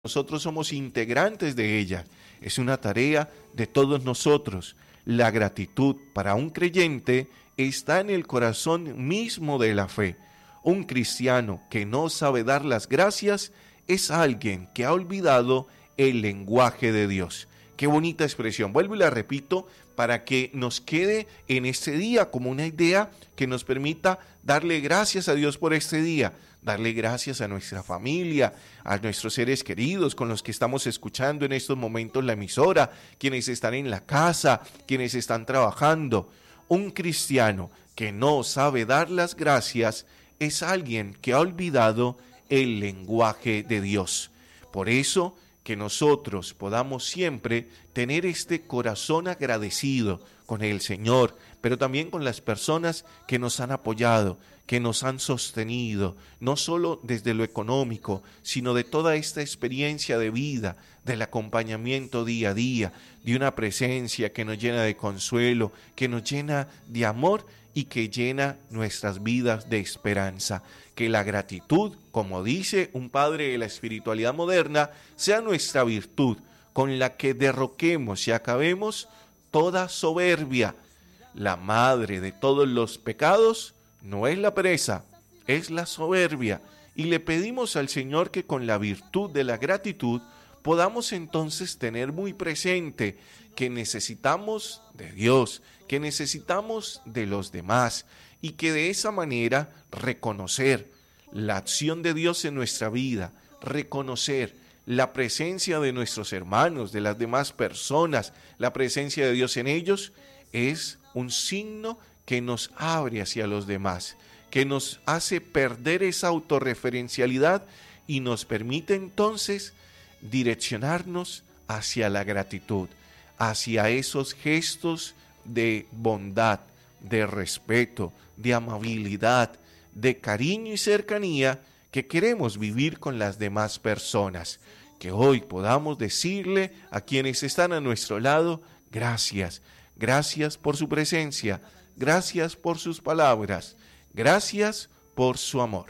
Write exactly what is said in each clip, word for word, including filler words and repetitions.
nosotros somos integrantes de ella. Es una tarea de todos nosotros. La gratitud para un creyente está en el corazón mismo de la fe. Un cristiano que no sabe dar las gracias es alguien que ha olvidado el lenguaje de Dios. Qué bonita expresión. Vuelvo y la repito para que nos quede en este día como una idea que nos permita darle gracias a Dios por este día, darle gracias a nuestra familia, a nuestros seres queridos con los que estamos escuchando en estos momentos la emisora, quienes están en la casa, quienes están trabajando. Un cristiano que no sabe dar las gracias es alguien que ha olvidado el lenguaje de Dios. Por eso, que nosotros podamos siempre tener este corazón agradecido con el Señor, pero también con las personas que nos han apoyado, que nos han sostenido, no solo desde lo económico, sino de toda esta experiencia de vida, del acompañamiento día a día, de una presencia que nos llena de consuelo, que nos llena de amor y que llena nuestras vidas de esperanza. Que la gratitud, como dice un padre de la espiritualidad moderna, sea nuestra virtud, con la que derroquemos y acabemos toda soberbia. La madre de todos los pecados no es la pereza, es la soberbia. Y le pedimos al Señor que con la virtud de la gratitud podamos entonces tener muy presente que necesitamos de Dios, que necesitamos de los demás y que de esa manera reconocer la acción de Dios en nuestra vida, reconocer la presencia de nuestros hermanos, de las demás personas, la presencia de Dios en ellos, es un signo que nos abre hacia los demás, que nos hace perder esa autorreferencialidad y nos permite entonces direccionarnos hacia la gratitud, hacia esos gestos de bondad, de respeto, de amabilidad, de cariño y cercanía que queremos vivir con las demás personas. Que hoy podamos decirle a quienes están a nuestro lado, gracias, gracias por su presencia, gracias por sus palabras, gracias por su amor.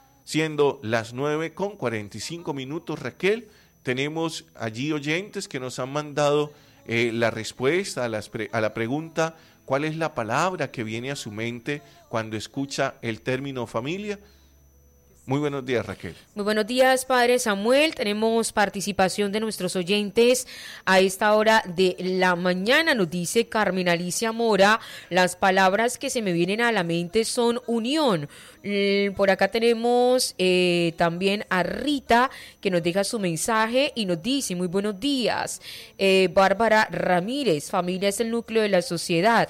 Siendo las nueve con cuarenta y cinco minutos, Raquel, tenemos allí oyentes que nos han mandado eh, la respuesta a, las pre- a la pregunta, ¿cuál es la palabra que viene a su mente cuando escucha el término familia? Muy buenos días, Raquel. Muy buenos días, Padre Samuel. Tenemos participación de nuestros oyentes a esta hora de la mañana. Nos dice Carmen Alicia Mora, las palabras que se me vienen a la mente son unión. Por acá tenemos eh, también a Rita, que nos deja su mensaje y nos dice, muy buenos días. Eh, Bárbara Ramírez, familia es el núcleo de la sociedad.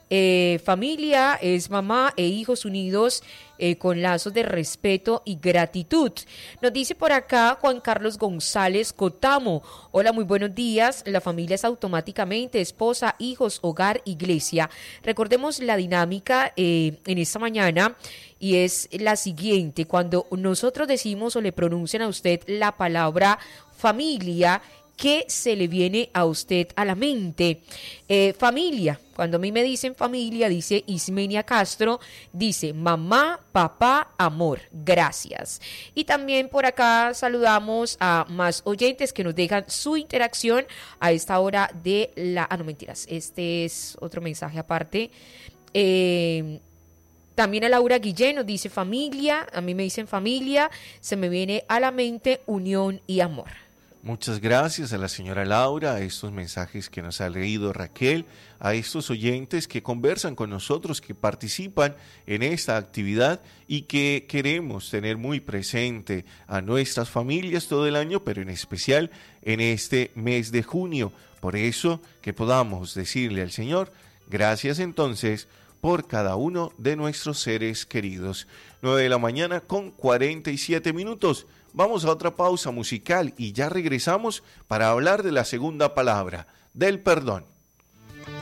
Eh, familia es mamá e hijos unidos eh, con lazos de respeto y gratitud. Nos dice por acá Juan Carlos González Cotamo. Hola, muy buenos días. La familia es automáticamente esposa, hijos, hogar, iglesia. Recordemos la dinámica eh, en esta mañana y es la siguiente. Cuando nosotros decimos o le pronuncian a usted la palabra familia, ¿qué se le viene a usted a la mente? Eh, familia, cuando a mí me dicen familia, dice Ismenia Castro, dice mamá, papá, amor, gracias. Y también por acá saludamos a más oyentes que nos dejan su interacción a esta hora de la... Ah, no, mentiras, este es otro mensaje aparte. Eh... También a Laura Guillén nos dice familia, a mí me dicen familia, se me viene a la mente unión y amor. Muchas gracias a la señora Laura, a estos mensajes que nos ha leído Raquel, a estos oyentes que conversan con nosotros, que participan en esta actividad y que queremos tener muy presente a nuestras familias todo el año, pero en especial en este mes de junio. Por eso que podamos decirle al Señor, gracias entonces por cada uno de nuestros seres queridos. nueve de la mañana con cuarenta y siete minutos. Vamos a otra pausa musical y ya regresamos para hablar de la segunda palabra, del perdón.